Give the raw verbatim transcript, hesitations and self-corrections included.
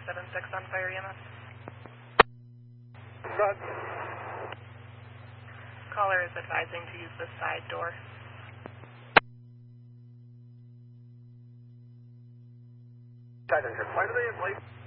seven six on fire E M S. Run. Caller is advising to use the side door. Why do they have lights?